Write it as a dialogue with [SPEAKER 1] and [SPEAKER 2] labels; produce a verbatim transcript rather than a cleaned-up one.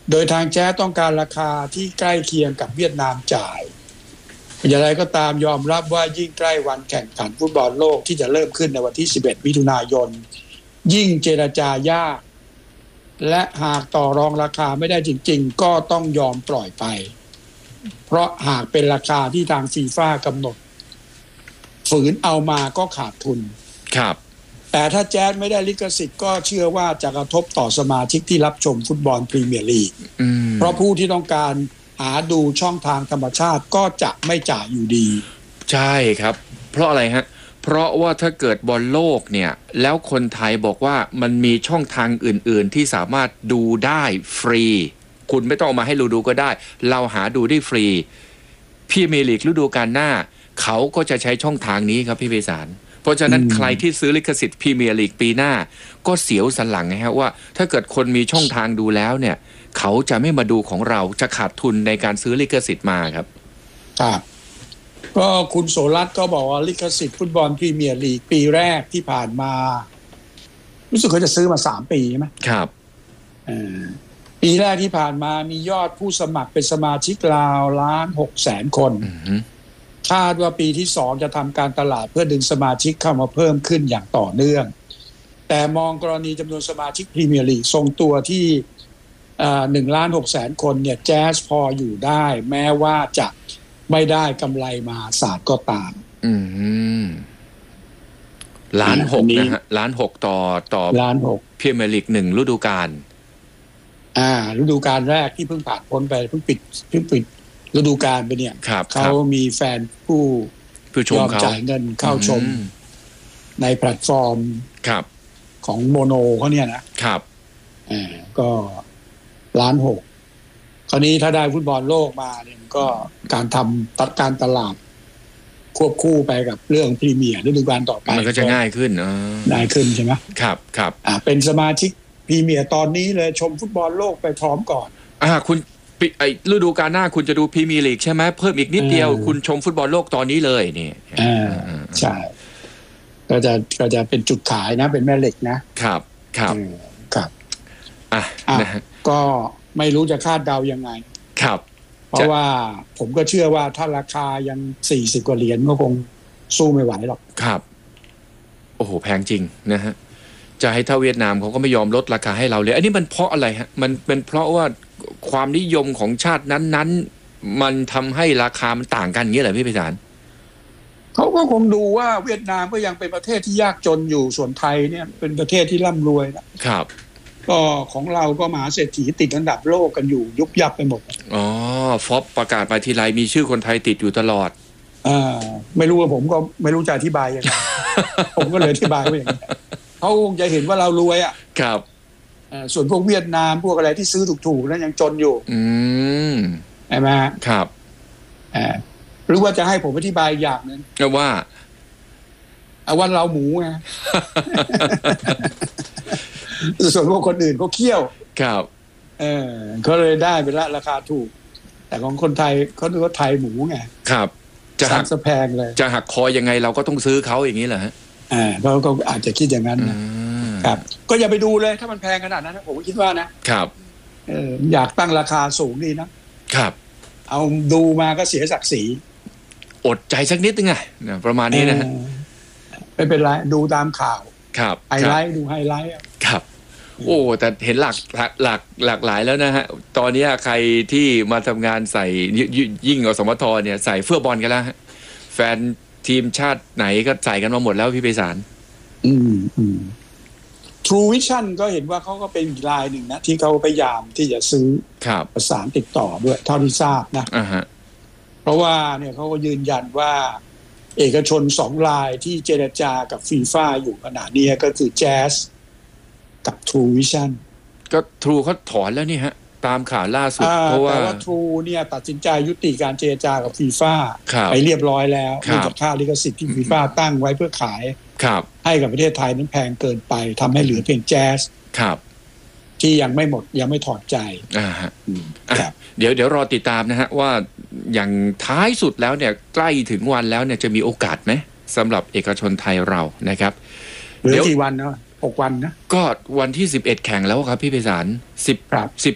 [SPEAKER 1] โดยทางแจ๊สต้องการราคาที่ใกล้เคียงกับเวียดนามจ่ายอย่างไรก็ตามยอมรับว่ายิ่งใกล้วันแข่งขันฟุตบอลโลกที่จะเริ่มขึ้นในวันที่สิบเอ็ดมิถุนายนยิ่งเจรจายากและหากต่อรองราคาไม่ได้จริงๆก็ต้องยอมปล่อยไปเพราะหากเป็นราคาที่ทางฟีฟ่ากำหนดฝืนเอามาก็ขาดทุน
[SPEAKER 2] ครับ
[SPEAKER 1] แต่ถ้าแจ๊สไม่ได้ลิขสิทธิ์ก็เชื่อว่าจะกระทบต่อสมาชิกที่รับชมฟุตบอลพรีเมียร์ลีกเพราะผู้ที่ต้องการหาดูช่องทางธรรมชาติก็จะไม่จ่ายอยู่ดี
[SPEAKER 2] ใช่ครับเพราะอะไรฮะเพราะว่าถ้าเกิดบอลโลกเนี่ยแล้วคนไทยบอกว่ามันมีช่องทางอื่นๆที่สามารถดูได้ฟรีคุณไม่ต้องเอามาให้เราดูก็ได้เราหาดูได้ฟรีพรีเมียร์ลีกฤดูกาลหน้าเขาก็จะใช้ช่องทางนี้ครับพี่ไพศาลเพราะฉะนั้นใครที่ซื้อลิขสิทธิ์พรีเมียร์ลีกปีหน้าก็เสียวสันหลังนะฮะว่าถ้าเกิดคนมีช่องทางดูแล้วเนี่ยเขาจะไม่มาดูของเราจะขาดทุนในการซื้อลิขสิทธิ์มาครับ
[SPEAKER 1] ครับก็คุณโสรัตน์ก็บอกว่าลิขสิทธิ์ฟุตบอลพรีเมียร์ลีกปีแรกที่ผ่านมารู้สึกเขาจะซื้อมาสามปีใช่ไหม
[SPEAKER 2] ครับ
[SPEAKER 1] ปีแรกที่ผ่านมามียอดผู้สมัครเป็นสมาชิกราวล้านหกแสนคนคาดว่าปีที่สองจะทำการตลาดเพื่อดึงสมาชิกเข้ามาเพิ่มขึ้นอย่างต่อเนื่องแต่มองกรณีจำนวนสมาชิกพรีเมียร์ลีกทรงตัวที่หนึ่งล้านหกแสนคนเนี่ยแจ๊สพออยู่ได้แม้ว่าจะไม่ได้กำไรมหาศาลก็ตาม
[SPEAKER 2] อืมล้านหกนะฮะล้านหกต่อต่อ
[SPEAKER 1] ล้านหก
[SPEAKER 2] พรีเมียร์ลีกหนึ่งฤดูกาล
[SPEAKER 1] อ่าฤดูกาลแรกที่เพิ่งผ่านพ้นไปเพิ่งปิดเพิ่งปิดฤดูกาลไปเนี่ยเขามีแฟนผู้ยอมจ่ายเงินเข้าชมในแพลตฟอร์มของโมโนเขาเนี่ยนะครับอ่าก็ล้านหกคราวนี้ถ้าได้ฟุตบอลโลกมาเนี่ยก็การทำตัดการตลาดควบคู่ไปกับเรื่องพรีเมียร์ฤดูกาลต่อไป
[SPEAKER 2] มันก็จะง่ายขึ้น
[SPEAKER 1] ง่ายขึ้นใช่ไหม
[SPEAKER 2] ครับครับ
[SPEAKER 1] อ่าเป็นสมาชิกพรีเมียร์ตอนนี้เลยชมฟุตบอลโลกไปพร้อมก่อน
[SPEAKER 2] อ่าคุณไอ้ฤดูกาลหน้าคุณจะดูพรีเมียร์ลีกใช่ไหมเพิ่มอีกนิดเดียวคุณชมฟุตบอลโลกตอนนี้เลยนี่
[SPEAKER 1] อ่าใช่ก็จะก็จะเป็นจุดขายนะเป็นแม่เหล็ก
[SPEAKER 2] นะครับครับ
[SPEAKER 1] ครับ
[SPEAKER 2] อ่ะนะ
[SPEAKER 1] ก็ไม่รู้จะคาดเดายังไง
[SPEAKER 2] ครับ
[SPEAKER 1] เพราะว่าผมก็เชื่อว่าถ้าราคายังสี่สิบกว่าเหรียญก็คงสู้ไม่ไหวหรอก
[SPEAKER 2] ครับโอ้โหแพงจริงนะฮะจะให้เท่าเวียดนามเขาก็ไม่ยอมลดราคาให้เราเลยอันนี้มันเพราะอะไรฮะมันเป็นเพราะว่าความนิยมของชาตินั้นๆมันทำให้ราคามันต่างกันอย่างนี้เหรอพี่ไพศาล
[SPEAKER 1] เขาก็คงดูว่าเวียดนามก็ยังเป็นประเทศที่ยากจนอยู่ส่วนไทยเนี่ยเป็นประเทศที่ร่ำรวย
[SPEAKER 2] นะครับ
[SPEAKER 1] ก็ของเราก็มหาเศรษฐีติดอันดับโลกกันอยู่ยุบยับไปหมด
[SPEAKER 2] อ๋อฟอปประกาศมาทีไรมีชื่อคนไทยติดอยู่ตลอด
[SPEAKER 1] อ่าไม่รู้ว่าผมก็ไม่รู้จะอธิบายยังไง ผมก็เลยอธิบายว่าอย่างนี้เขาคงจะเห็นว่าเรารวยอ่ะ
[SPEAKER 2] ครับ
[SPEAKER 1] อ่าส่วนพวกเวียดนามพวกอะไรที่ซื้อถูกๆนั้นยังจนอยู่
[SPEAKER 2] อืม
[SPEAKER 1] ใช่ไหม
[SPEAKER 2] ครับ
[SPEAKER 1] อ่าหรือว่าจะให้ผมอธิบายอย่างนึง
[SPEAKER 2] ก็ว่า
[SPEAKER 1] เอาว่าเราหมูไง ส่วนพวกคนอื่นเขาเคี่ยว
[SPEAKER 2] ครับ
[SPEAKER 1] เออเขาเลยได้ไปละราคาถูกแต่ของคนไทยเขาดูว่าไทยหมูไง
[SPEAKER 2] ครับ
[SPEAKER 1] จะหักสะแพงเลย
[SPEAKER 2] จะหักคอยังไงเราก็ต้องซื้อเขาอย่างนี้เหรอฮะ
[SPEAKER 1] อ่าเขาก็อาจจะคิดอย่างนั้นนะครับก็อย่าไปดูเลยถ้ามันแพงขนาดนั้นนะผมคิดว่านะครับเอออยากตั้งราคาสูงดีนะครับเอาดูมาก็เสียศักดิ์ศรี
[SPEAKER 2] อดใจสักนิดนึงไงประมาณนี้นะฮะ
[SPEAKER 1] ไม่เป็นไรดูตามข่าว
[SPEAKER 2] ครับ
[SPEAKER 1] ไฮไลท์ดูไฮไลท์
[SPEAKER 2] ครับโอ้แต่เห็นหลักหลักหลักหลากหลายแล้วนะฮะตอนนี้ใครที่มาทำงานใส่ยิ่งอสมทเนี่ยใส่เฟื่อบอลกันแล้วฮะแฟนทีมชาติไหนก็ใส่กันมาหมดแล้วพี่ไพศาล
[SPEAKER 1] อืมอืม True Vision ก็เห็นว่าเขาก็เป็นอีกรายหนึ่งนะที่เขาพยายามที่จะซื้อประสานติดต่อด้วยเท่าที่ทราบนะ
[SPEAKER 2] อ่าฮะ
[SPEAKER 1] เพราะว่าเนี่ยเขาก็ยืนยันว่าเอกชนสองรายที่เจรจากับฟีฟ่าอยู่ขณะนี้ก็คือ Jazz กับ True Vision
[SPEAKER 2] ก็ True เขาถอนแล้วนี่ฮะตามข่าวล่าสุดเพราะว่า
[SPEAKER 1] แต่ว่า True เนี่ยตัดสินใจยุติการเจรจากับฟีฟ่าไปเรียบร้อยแล้วเนื่องจากค่าลิขสิทธิ์ที่ฟีฟ่าตั้งไว้เพื่อขายให้กับประเทศไทยนั้นแพงเกินไปทำให้เหลือเพียง Jazz ที่ยังไม่หมดยังไม่ถอดใจ
[SPEAKER 2] อ่าฮะเดี๋ยวเดี๋ยวรอติดตามนะฮะว่าอย่างท้ายสุดแล้วเนี่ยใกล้ถึงวันแล้วเนี่ยจะมีโอกาสไหมสำหรับเอกชนไทยเรานะครับ
[SPEAKER 1] เหลือกี่วันเนาะหกวันนะ
[SPEAKER 2] ก็วันที่สิบเอ็ดแข่งแล้วครับพี่ไพศาลสิบ